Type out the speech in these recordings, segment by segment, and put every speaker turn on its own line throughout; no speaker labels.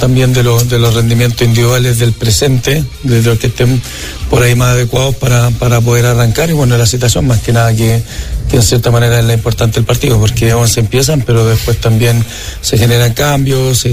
también de los rendimientos individuales del presente, de los que estén por ahí más adecuados para poder arrancar. Y bueno, la situación más que nada que en cierta manera es la importante del partido, porque 11 empiezan, pero después también se generan cambios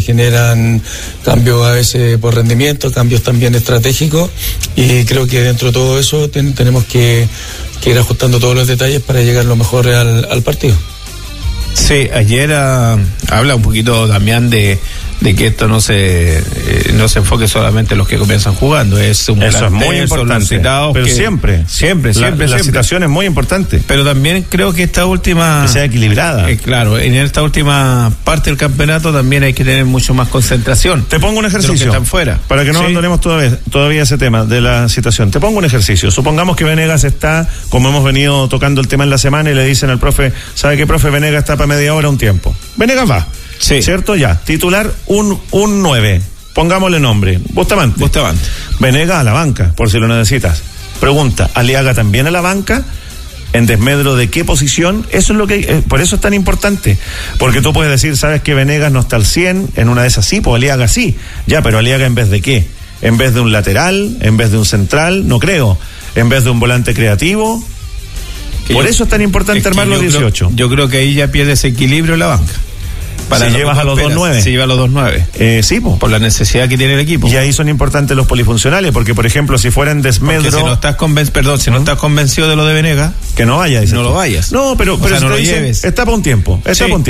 a veces por rendimiento, cambios también estratégicos, y creo que dentro de todo eso tenemos que ir ajustando todos los detalles para llegar lo mejor al partido.
Sí, ayer habla un poquito Damián de que esto no se enfoque solamente en los que comienzan jugando. Eso
es muy importante, pero siempre la situación es muy importante.
Pero también creo que esta última...
que sea equilibrada.
Claro, en esta última parte del campeonato también hay que tener mucho más concentración.
Te pongo un ejercicio,
de los que están fuera,
para que no abandonemos todavía ese tema de la situación. Te pongo un ejercicio. Supongamos que Venegas está, como hemos venido tocando el tema en la semana, y le dicen al profe, ¿sabe qué, profe? Venegas está para media hora, un tiempo. Venegas va.
Sí.
¿Cierto? Ya. Titular, un 9. Pongámosle nombre. Bustamante. Venegas a la banca, por si lo necesitas. Pregunta, ¿Aliaga también a la banca? ¿En desmedro de qué posición? Eso es lo que por eso es tan importante. Porque tú puedes decir, ¿sabes que Venegas no está al 100? En una de esas sí, pues Aliaga sí. Ya, pero Aliaga ¿en vez de qué? ¿En vez de un lateral? ¿En vez de un central? No creo. ¿En vez de un volante creativo? Por eso es tan importante armar los 18.
Yo creo que ahí ya pierde ese equilibrio en la banca.
Si llevas a los 2-9.
Si lleva a los 2-9.
Sí, po.
Por la necesidad que tiene el equipo.
Y ahí son importantes los polifuncionales, porque por ejemplo, si fuera en desmedro...
Porque si no estás convencido de lo de Venegas,
que no vayas.
No lo vayas.
No, pero
no
si
lo
dicen,
lleves.
Está para un tiempo.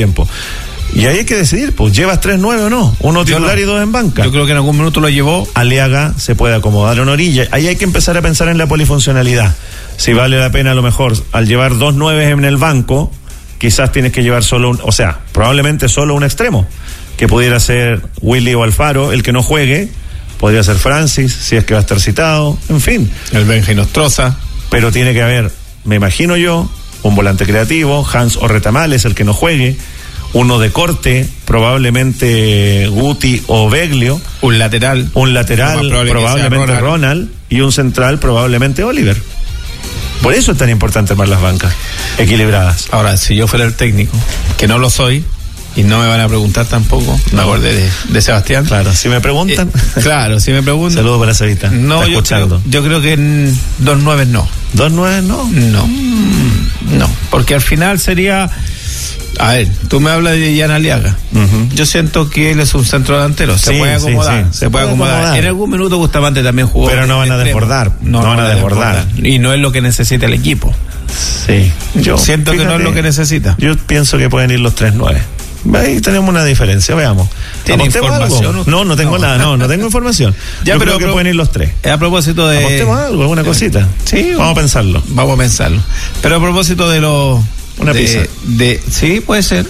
Y ahí hay que decidir, pues, ¿llevas 3-9 o no? Uno titular y 2 en banca.
Yo creo que en algún minuto lo llevó.
Aliaga se puede acomodar en una orilla. Ahí hay que empezar a pensar en la polifuncionalidad. Si vale la pena, a lo mejor, al llevar 2 9 en el banco, quizás tienes que llevar probablemente solo un extremo, que pudiera ser Willy o Alfaro, el que no juegue, podría ser Francis, si es que va a estar citado, en fin.
El Benja Nostroza.
Pero tiene que haber, me imagino yo, un volante creativo, Hans o Retamales, el que no juegue, uno de corte, probablemente Guti o Beglio.
Un lateral,
probablemente Ronald, y un central, probablemente Oliver. Por eso es tan importante armar las bancas equilibradas.
Ahora, si yo fuera el técnico, que no lo soy, y no me van a preguntar tampoco, me acordé de Sebastián.
Claro, si me preguntan.
Si me preguntan.
Saludos para Cevita.
No, yo creo que en 2-9 no.
¿2-9 no?
No, porque al final sería... A ver, tú me hablas de Jan Aliaga. Yo siento que él es un centro delantero. Se puede acomodar. Se puede acomodar. En algún minuto Bustamante también jugó.
Pero no van a desbordar. No van a desbordar.
Y no es lo que necesita el equipo.
Sí.
Yo siento que no es lo que necesita.
Yo pienso que pueden ir los 3-9. Ahí tenemos una diferencia, veamos.
¿Tiene información?
No tengo nada, no tengo información.
Ya,
pero creo que pueden ir los 3.
A propósito de...
Apostemos algo, alguna cosita.
Sí.
Vamos a pensarlo.
Pero a propósito de los...
Una pizza.
Sí, puede ser.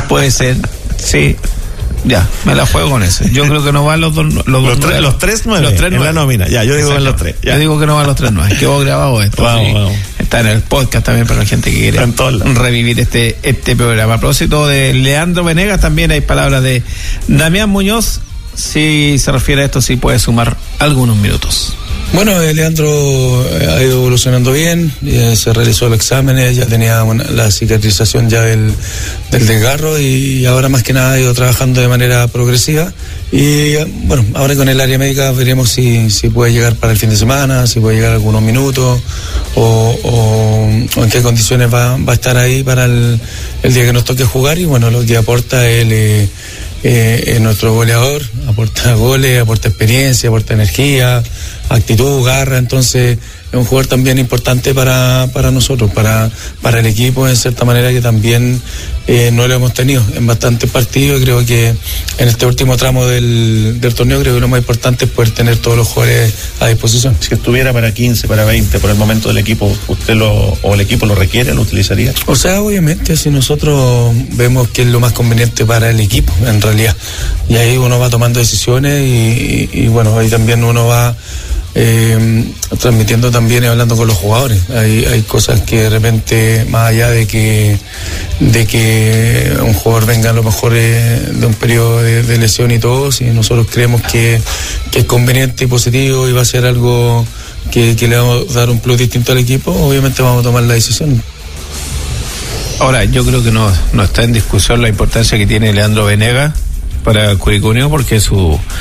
Sí. Ya, me la juego con eso. Yo creo que no van los 3-9
en la nómina. Ya, yo digo que van los 3.
Yo digo que no van los 3-9. Quedó grabado esto.
Vamos.
Está en el podcast también para la gente que quiere revivir este programa. A propósito de Leandro Venegas, también hay palabras de Damián Muñoz. Si se refiere a esto, sí puede sumar algunos minutos.
Bueno, Leandro ha ido evolucionando bien, se realizó los exámenes, ya tenía la cicatrización ya del desgarro, y ahora más que nada ha ido trabajando de manera progresiva. Y bueno, ahora con el área médica veremos si puede llegar para el fin de semana, si puede llegar algunos minutos, o en qué condiciones va a estar ahí para el día que nos toque jugar. Y bueno, lo que aporta él es nuestro goleador, aporta goles, aporta experiencia, aporta energía, actitud, garra. Entonces es un jugador también importante para nosotros, para el equipo, en cierta manera, que también no lo hemos tenido en bastantes partidos. Creo que en este último tramo del torneo, creo que lo más importante es poder tener todos los jugadores a disposición.
Si estuviera para 15, para 20, por el momento del equipo, o el equipo lo requiere, ¿lo utilizaría?
O sea, obviamente, si nosotros vemos que es lo más conveniente para el equipo, en realidad, y ahí uno va tomando decisiones, y bueno, ahí también uno va transmitiendo también y hablando con los jugadores. Hay cosas que de repente, más allá de que un jugador venga a lo mejor de un periodo de lesión y todo, si nosotros creemos que es conveniente y positivo y va a ser algo que le vamos a dar un plus distinto al equipo, obviamente vamos a tomar la decisión.
Ahora, yo creo que no está en discusión la importancia que tiene Leandro Venegas para Curicó Unido, porque su